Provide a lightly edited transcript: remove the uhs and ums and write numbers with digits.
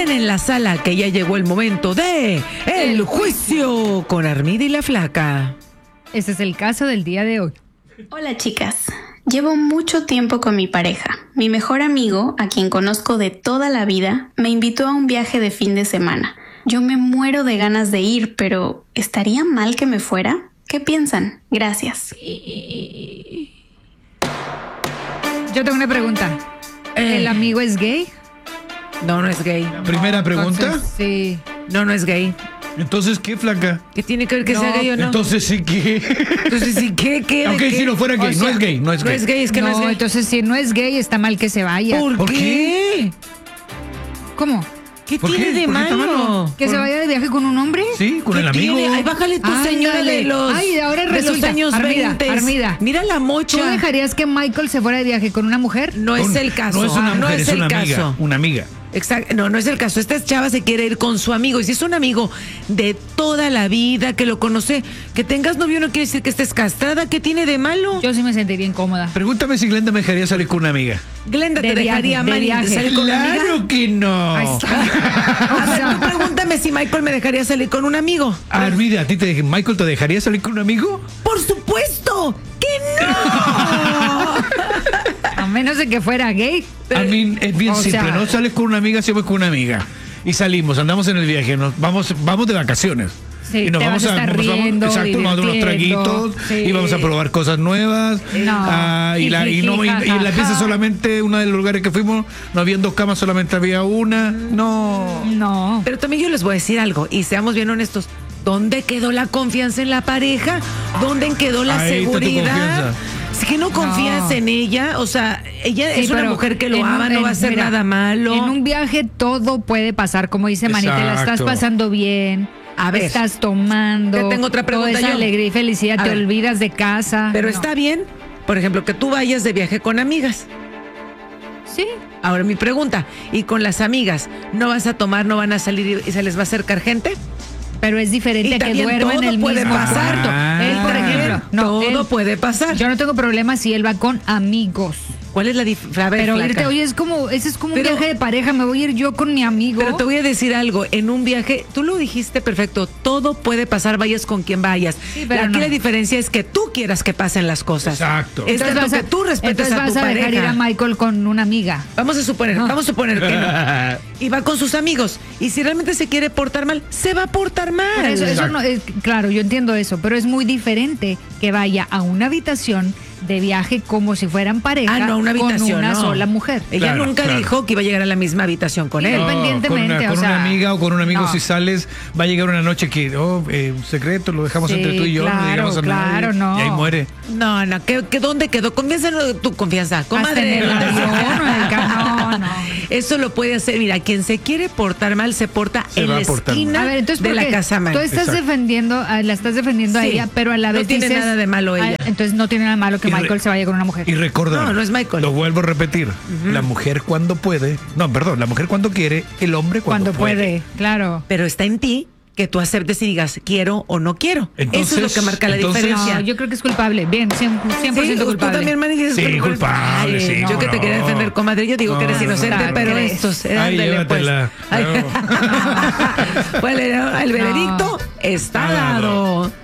Preparen en la sala que ya llegó el momento de El Juicio con Armida y la Flaca. Ese es el caso del día de hoy. Hola chicas, llevo mucho tiempo con mi pareja. Mi mejor amigo, a quien conozco de toda la vida, me invitó a un viaje de fin de semana. Yo me muero de ganas de ir, pero ¿estaría mal que me fuera? ¿Qué piensan? Gracias. Yo tengo una pregunta. ¿El amigo es gay? No, no es gay. Primera pregunta. Entonces, sí. No, no es gay. Entonces, ¿qué, Flaca? ¿Qué tiene que ver que sea gay o no? Entonces sí que... Entonces sí, ¿qué? Aunque si no fuera gay, O sea, no es gay, no es No gay. es gay, es que no es gay. Entonces si no es gay, está mal que se vaya. ¿Por qué? qué? ¿Cómo? ¿Qué ¿Por tiene qué? de ¿Por qué está malo? malo? ¿Que se vaya de viaje con un hombre? Sí, con ¿Qué el amigo. tiene? Ay, bájale tu señora Ándale. de los, Ay, ahora de los resulta. años Armida, 20. Armida. Mira la ¿Tú mocha. dejarías que Michael se fuera de viaje con una mujer? No es el caso. No es una mujer, es una amiga. caso. Una amiga. Exacto, no es el caso. Esta chava se quiere ir con su amigo. Y si es un amigo de toda la vida, que lo conoce, que tengas novio no quiere decir que estés castrada. ¿Qué tiene de malo? Yo sí me sentiría incómoda. Pregúntame si Glenda me dejaría salir con una amiga. Glenda, De ¿te viaje, dejaría de mal viaje. salir con una amiga? ¡Claro que no! Ahí está. A ver, tú pregúntame si Michael me dejaría salir con un amigo. Armida, ¿a ti Michael te dejaría salir con un amigo? ¡Por supuesto que no! A menos de que fuera gay. A mí es bien O simple, sea- no sales con una amiga, si voy con una amiga. Y salimos, andamos en el viaje, vamos de vacaciones. Sí, y nos te vamos vas a estar riendo, exacto, vamos a dar unos divirtiendo, traguitos sí. y vamos a probar cosas nuevas. No. Y la pieza solamente, una de los lugares que fuimos, no habían dos camas, solamente había una. No. No. Pero también yo les voy a decir algo, y seamos bien honestos. ¿Dónde quedó la confianza en la pareja? ¿Dónde quedó la Ahí está tu seguridad? confianza. Si que no confías en ella, o sea, ella Sí, es una pero mujer que lo en ama, un- no va a hacer mira, nada malo. En un viaje todo puede pasar, como dice Manita, la estás Exacto. pasando bien. A ver, estás tomando. te tengo otra pregunta toda esa yo. alegría y felicidad, A te ver. olvidas de casa. Pero No. está bien, por ejemplo, que tú vayas de viaje con amigas. Sí. Ahora mi pregunta, ¿y con las amigas no vas a tomar, no van a salir y se les va a acercar gente? Pero es diferente Y a que también duerma en todo el puede mismo pasar. cuarto. Él, por Ah. ejemplo, Todo puede pasar. Yo no tengo problema si él va con amigos. ¿Cuál es la diferencia? Pero irte, oye, ese es como un Pero- viaje de pareja. Me voy a ir yo con mi amigo. Pero te voy a decir algo, en un viaje, tú lo dijiste perfecto, todo puede pasar, vayas con quien vayas. Sí, pero Aquí no. la diferencia es que tú quieras que pasen las cosas. Exacto. Es tanto que tú respetes entonces a tu vas a dejar ir a pareja. Michael con una amiga. Vamos a suponer que no. Y va con sus amigos. Y si realmente se quiere portar mal, se va a portar mal. Por eso no es, claro, yo entiendo eso, pero es muy diferente que vaya a una habitación de viaje como si fueran pareja Ah, no, una habitación, con una no. sola mujer. Ella Claro, nunca claro. dijo que iba a llegar a la misma habitación con él. No. Independientemente, con o sea, una amiga o con un amigo, no. si sales, va a llegar una noche que, un secreto, lo dejamos Sí, entre tú y yo, no le claro, digamos a nadie, claro, no. y ahí muere. No, ¿dónde quedó? Confianza en tu confianza, Hasta en comadre. el avión o en el no. Eso lo puede hacer. Mira, quien se quiere portar mal se porta Se en va la a portar esquina A ver, entonces de ¿por la qué? casa mal. Tú estás Exacto. defendiendo, la estás defendiendo a Sí. ella, pero a la No vez tiene dices, nada de malo ella. entonces no tiene nada malo que Y re- Michael se vaya con una mujer. Y recordar, No, no es Michael. lo vuelvo a repetir, la mujer cuando puede, la mujer cuando quiere, el hombre cuando puede. claro. Pero está en ti que tú aceptes y digas quiero o no quiero. Eso es lo que marca la Entonces- diferencia. No, yo creo que es culpable. Bien, 100% Sí, tú culpable. también, Manny, dices Sí, culpable. culpable, Ay, sí, yo que te no. quería defender, comadre, yo digo que eres No, inocente, no, pero ¿crees? estos, Ay, ándale, pues. llévatela. Ay. Pues el veredicto está Está dado. dado.